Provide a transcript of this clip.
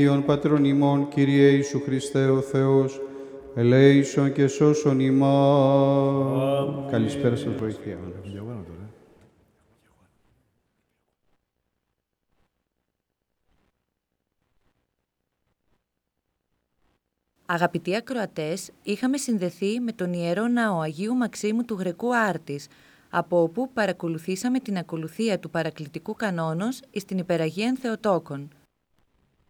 Ιον Πατρον ημών, Κύριε Ιησού Χριστέ ο Θεός, ελέησον και σώσον ημάς. Καλησπέρα σας, βοήθεια. Αγαπητοί ακροατές, είχαμε συνδεθεί με τον Ιερό Ναό Αγίου Μαξίμου του Γρεκού Άρτης, από όπου παρακολουθήσαμε την ακολουθία του παρακλητικού κανόνος εις την Υπεραγίαν Θεοτόκον.